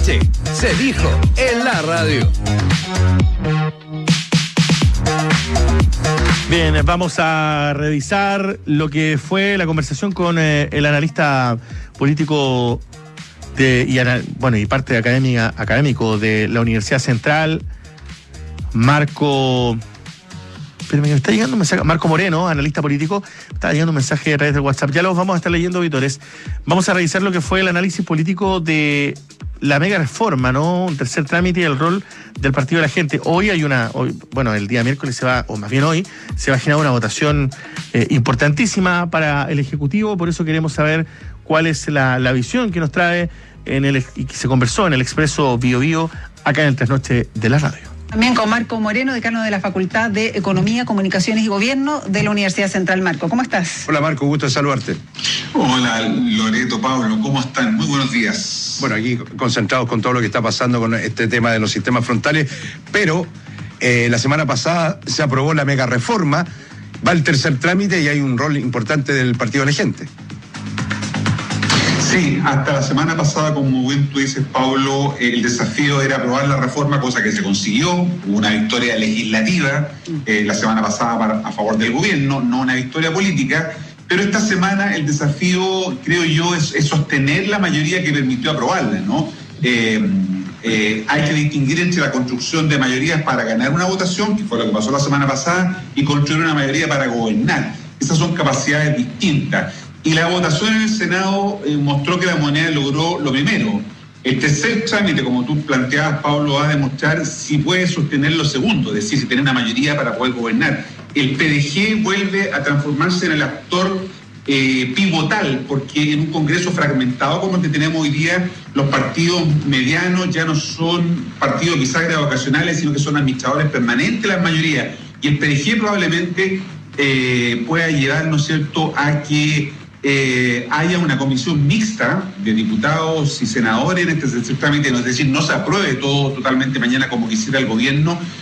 noche se dijo en la radio. Bien, vamos a revisar lo que fue la conversación con el analista político y parte académico de la Universidad Central, Marco Moreno, analista político. Está llegando un mensaje a través del WhatsApp. Ya los vamos a estar leyendo, auditores. Vamos a revisar lo que fue el análisis político de la mega reforma, ¿no? Un tercer trámite y el rol del Partido de la Gente. Hoy, el día miércoles se va a generar una votación importantísima para el Ejecutivo. Por eso queremos saber cuál es la visión que nos trae y que se conversó en el Expreso Bio Bio, acá en el Trasnoche de la radio. También con Marco Moreno, decano de la Facultad de Economía, Comunicaciones y Gobierno de la Universidad Central. Marco, ¿cómo estás? Hola Marco, gusto de saludarte. Hola Loreto, Pablo, ¿cómo están? Muy buenos días. Bueno, aquí concentrados con todo lo que está pasando con este tema de los sistemas frontales, pero la semana pasada se aprobó la mega reforma, va el tercer trámite y hay un rol importante del Partido de la Gente. Sí, hasta la semana pasada, como bien tú dices, Pablo, el desafío era aprobar la reforma, cosa que se consiguió. Hubo una victoria legislativa la semana pasada a favor del gobierno, no una victoria política. Pero esta semana el desafío, creo yo, es sostener la mayoría que permitió aprobarla, ¿no? Hay que distinguir entre la construcción de mayorías para ganar una votación, que fue lo que pasó la semana pasada, y construir una mayoría para gobernar. Esas son capacidades distintas. Y la votación en el Senado mostró que la moneda logró lo primero. El tercer trámite, como tú planteabas, Pablo, va a demostrar si puede sostener lo segundo, es decir, si tiene una mayoría para poder gobernar. El PDG vuelve a transformarse en el actor pivotal, porque en un Congreso fragmentado como el que tenemos hoy día, los partidos medianos ya no son partidos quizás ocasionales, sino que son administradores permanentes las mayorías. Y el PDG probablemente pueda llevar, ¿no es cierto?, a que haya una comisión mixta de diputados y senadores en este trámite, es decir, no se apruebe todo totalmente mañana como quisiera el gobierno,